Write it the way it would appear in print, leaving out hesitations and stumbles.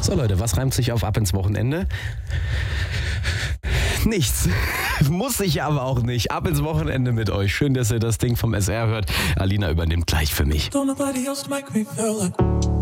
So Leute, was reimt sich auf ab ins Wochenende? Nichts. Muss ich aber auch nicht. Ab ins Wochenende mit euch. Schön, dass ihr das Ding vom SR hört. Alina übernimmt gleich für mich. Don't nobody else make me feel like